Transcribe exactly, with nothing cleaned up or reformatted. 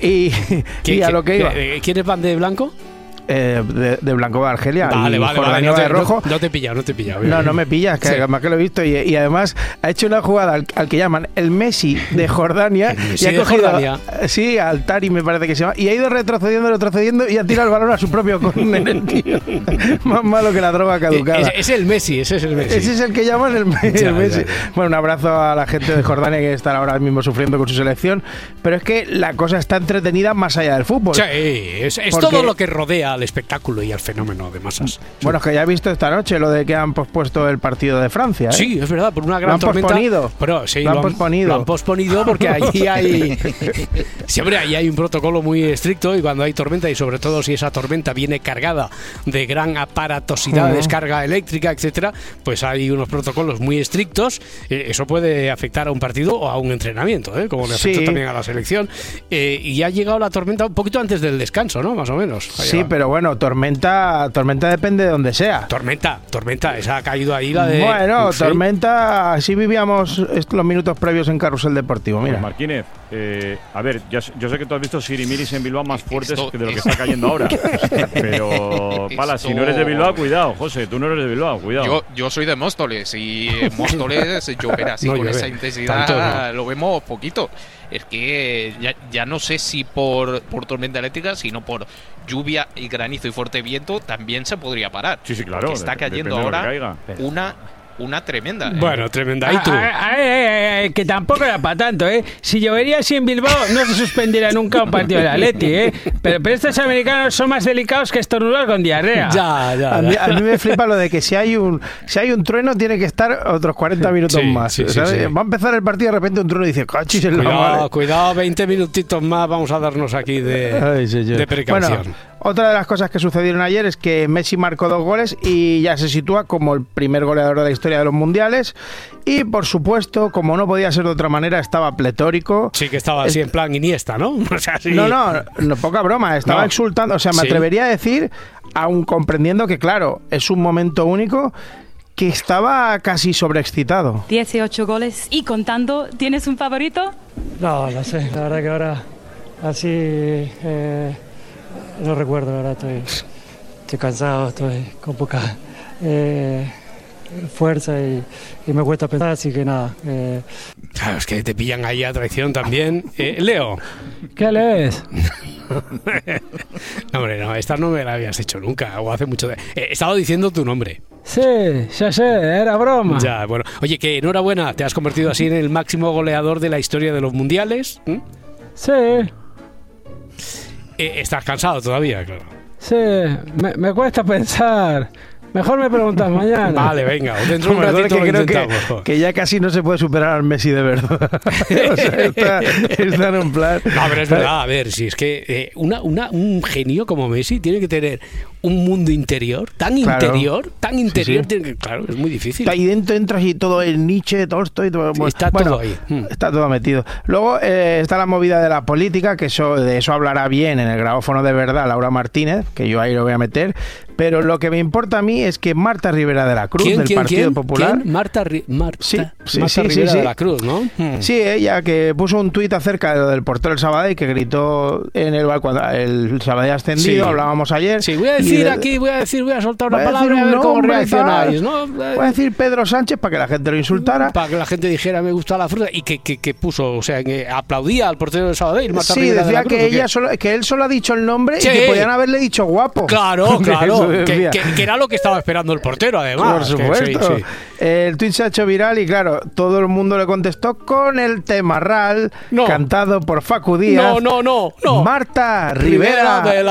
Y, y a lo que iba. ¿Quiénes van de blanco? Eh, de, de blanco de Argelia. Vale, y vale, Jordania vale. No te, de rojo. No, no te he pillado, no te he pillado. No, no me pillas, que sí. Además que lo he visto. Y, y además ha hecho una jugada al, al que llaman el Messi de Jordania. El Messi y ha de cogido, Jordania. Sí, al Tari me parece que se llama. Y ha ido retrocediendo, retrocediendo y ha tirado el balón a su propio córner, el tío. Más malo que la droga caducada. Es, es el Messi, ese es el Messi. Ese es el que llaman el, el ya, Messi. Ya, ya. Bueno, un abrazo a la gente de Jordania que está ahora mismo sufriendo con su selección. Pero es que la cosa está entretenida más allá del fútbol. Sí, es, es Porque... todo lo que rodea al espectáculo y al fenómeno de masas. Bueno, es que ya he visto esta noche lo de que han pospuesto el partido de Francia, ¿eh? Sí, es verdad, por una gran lo han tormenta. Posponido. Pero, sí, lo han lo han posponido. Lo han posponido porque allí hay... Siempre ahí hay un protocolo muy estricto y cuando hay tormenta, y sobre todo si esa tormenta viene cargada de gran aparatosidad, uh-huh. descarga eléctrica, etcétera, pues hay unos protocolos muy estrictos. Eh, eso puede afectar a un partido o a un entrenamiento, ¿eh? Como le afectó sí. también a la selección. Eh, y ha llegado la tormenta un poquito antes del descanso, ¿no? Más o menos. Sí, pero bueno, tormenta, tormenta depende de donde sea. Tormenta, tormenta, esa ha caído ahí la de... Bueno, ¿sí? tormenta, así vivíamos los minutos previos en Carrusel Deportivo, mira. Pues Martínez, eh, a ver, yo, yo sé que tú has visto sirimiris en Bilbao más fuertes esto, de lo que está cayendo ahora. Pero, Pala, esto... si no eres de Bilbao, cuidado, José, tú no eres de Bilbao, cuidado. Yo, yo soy de Móstoles y en Móstoles llover así no, con esa intensidad tanto, no. Lo vemos poquito. Es que ya, ya no sé si por, por tormenta eléctrica, sino por lluvia y granizo y fuerte viento también se podría parar. Sí, sí, claro. Está cayendo ahora una... Una tremenda. ¿eh? Bueno, tremenda. ¿Y tú? Ah, ah, ah, ah, que tampoco era para tanto, ¿eh? Si llovería así en Bilbao, no se suspendiera nunca un partido del Atleti, ¿eh? Pero, pero estos americanos son más delicados que estornudar con diarrea. Ya, ya. A mí, a mí me flipa lo de que si hay un si hay un trueno tiene que estar otros cuarenta minutos sí, más. Sí, sí, sí. Va a empezar el partido y de repente un trueno y dice, cachis en la madre. Cuidado, cuidado, veinte minutitos más vamos a darnos aquí de, Ay, de precaución. Bueno, otra de las cosas que sucedieron ayer es que Messi marcó dos goles y ya se sitúa como el primer goleador de la historia de los mundiales. Y por supuesto, como no podía ser de otra manera, estaba pletórico. Sí, que estaba así en plan Iniesta, ¿no? O sea, sí. No, no, no, poca broma, estaba no. exultando. O sea, me sí. atrevería a decir, aun comprendiendo que, claro, es un momento único, que estaba casi sobreexcitado. dieciocho goles y contando. ¿Tienes un favorito? No, no sé, la verdad que ahora así... Eh... No recuerdo, la verdad, estoy, estoy cansado, estoy con poca eh, fuerza y, y me cuesta pensar, así que nada. Eh. Claro, es que te pillan ahí a traición también. Eh, Leo. ¿Qué lees? No, hombre, no, esta no me la habías hecho nunca, o hace mucho... De... Eh, he estado diciendo tu nombre. Sí, ya sé, era broma. Ya, bueno. Oye, que enhorabuena, te has convertido así en el máximo goleador de la historia de los mundiales. ¿Mm? Sí. Eh, ¿Estás cansado todavía? Claro. Sí, me, me cuesta pensar. Mejor me preguntas mañana. Vale, venga, dentro de un ratito que lo creo intentamos. Que, que ya casi no se puede superar al Messi de verdad. O sea, está, está en un plan... No, pero es verdad, a ver, si es que eh, una, una, un genio como Messi tiene que tener un mundo interior, tan claro. interior, tan interior, sí, sí. Que, claro, es muy difícil. Ahí dentro entras y todo el Nietzsche, Tolstoy, todo, sí, está bueno, todo ahí. Está todo metido. Luego eh, está la movida de la política, que eso, de eso hablará bien en el grabófono de verdad Laura Martínez, que yo ahí lo voy a meter. Pero lo que me importa a mí es que Marta Rivera de la Cruz, ¿Quién, del quién, Partido quién? Popular... ¿Quién? Marta, Ri- Marta, sí, sí, Marta sí, Rivera sí, de sí. la Cruz, ¿no? Hmm. Sí, ella que puso un tuit acerca de lo del portero del Sabadell, que gritó en el bar cuando el Sabadell ascendido, sí. hablábamos ayer. Sí, voy a decir de, aquí, voy a decir, voy a soltar una voy a palabra y a ver cómo reaccionáis, ¿no? Voy a decir Pedro Sánchez para que la gente lo insultara. Para que la gente dijera me gusta la fruta y que, que, que puso, o sea, que aplaudía al portero del Sabadell, Marta sí, Rivera decía de la Cruz, que, ella solo, que él solo ha dicho el nombre sí. y que podían haberle dicho guapo. Claro, claro, que, que, que era lo que estaba esperando el portero, además. Por supuesto. Que, sí, sí. El tweet se ha hecho viral y claro, todo el mundo le contestó con el tema Ral, no. cantado por Facu Díaz. No, no, no, no. Marta Rivera, Rivera de la